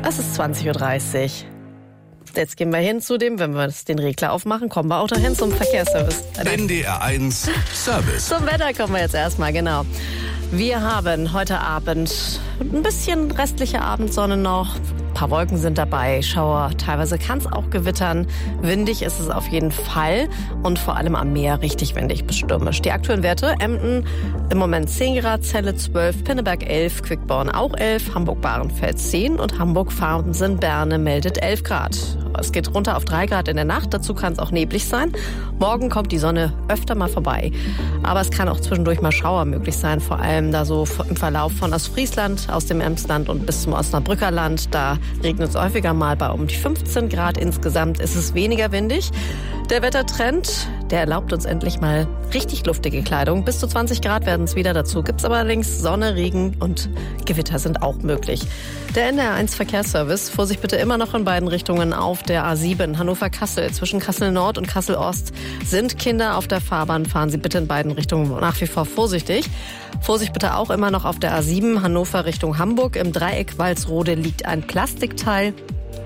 Es ist 20:30 Uhr. Jetzt gehen wir hin zu dem, wenn wir den Regler aufmachen, kommen wir auch dahin zum Verkehrsservice. NDR1 Service. Zum Wetter kommen wir jetzt erstmal, genau. Wir haben heute Abend ein bisschen restliche Abendsonne noch. Ein paar Wolken sind dabei, Schauer, teilweise kann es auch gewittern. Windig ist es auf jeden Fall und vor allem am Meer richtig windig bis stürmisch. Die aktuellen Werte: Emden im Moment 10 Grad, Celle 12, Pinneberg 11, Quickborn auch 11, Hamburg-Bahrenfeld 10 und Hamburg-Farmsen-Berne meldet 11 Grad. Es geht runter auf 3 Grad in der Nacht, dazu kann es auch neblig sein. Morgen kommt die Sonne öfter mal vorbei. Aber es kann auch zwischendurch mal Schauer möglich sein, vor allem da so im Verlauf von Ostfriesland, aus dem Emsland und bis zum Osnabrücker Land. Da regnet es häufiger mal bei um die 15 Grad. Insgesamt ist es weniger windig. Der Wettertrend, der erlaubt uns endlich mal richtig luftige Kleidung. Bis zu 20 Grad werden es wieder. Dazu gibt es aber allerdings Sonne, Regen und Gewitter sind auch möglich. Der NDR1 Verkehrsservice, Vorsicht bitte immer noch in beiden Richtungen auf der A7 Hannover-Kassel. Zwischen Kassel-Nord und Kassel-Ost sind Kinder auf der Fahrbahn. Fahren Sie bitte in beiden Richtungen nach wie vor vorsichtig. Vorsicht bitte auch immer noch auf der A7 Hannover Richtung Hamburg. Im Dreieck Walsrode liegt ein Plastikteil.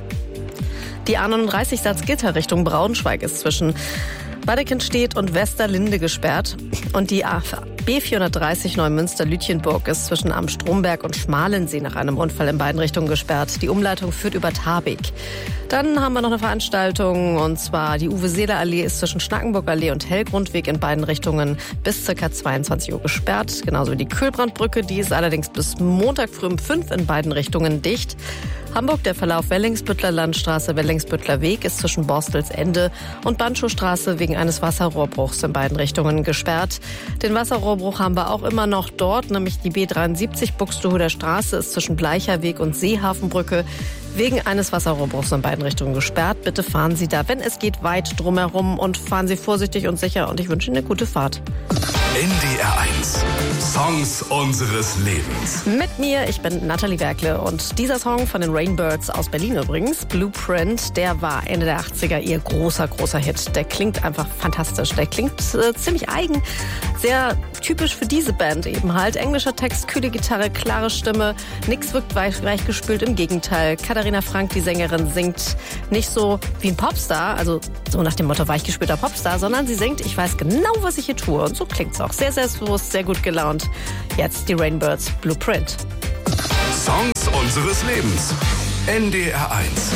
Die A39 Salzgitter Richtung Braunschweig ist zwischen Badekenstedt und Westerlinde gesperrt. Und die B430 Neumünster-Lütjenburg ist zwischen Am Stromberg und Schmalensee nach einem Unfall in beiden Richtungen gesperrt. Die Umleitung führt über Tarbig. Dann haben wir noch eine Veranstaltung, und zwar die Uwe-Seeler-Allee ist zwischen Schnackenburg-Allee und Hellgrundweg in beiden Richtungen bis ca. 22 Uhr gesperrt. Genauso wie die Kühlbrandbrücke, die ist allerdings bis Montag früh um 5 in beiden Richtungen dicht. Hamburg, der Verlauf Wellingsbüttler Landstraße, Wellingsbüttler Weg ist zwischen Borstelsende und Banschowstraße wegen eines Wasserrohrbruchs in beiden Richtungen gesperrt. Den Wasserrohrbruch haben wir auch immer noch dort, nämlich die B73 Buxtehuder Straße ist zwischen Bleicherweg und Seehafenbrücke wegen eines Wasserrohrbruchs in beiden Richtungen gesperrt. Bitte fahren Sie da, wenn es geht, weit drumherum und fahren Sie vorsichtig und sicher, und ich wünsche Ihnen eine gute Fahrt. NDR1 Songs unseres Lebens. Mit mir, ich bin Nathalie Werkle, und dieser Song von den Rainbirds aus Berlin übrigens, Blueprint, der war Ende der 80er ihr großer Hit. Der klingt einfach fantastisch, der klingt ziemlich eigen, sehr typisch für diese Band eben halt. Englischer Text, kühle Gitarre, klare Stimme, nix wirkt weichgespült, im Gegenteil. Katharina Frank, die Sängerin, singt nicht so wie ein Popstar, also so nach dem Motto weichgespülter Popstar, sondern sie singt, ich weiß genau, was ich hier tue, und so klingt's auch. Sehr selbstbewusst, sehr gut gelaunt. Jetzt die Rainbirds, Blueprint. Songs unseres Lebens. NDR1.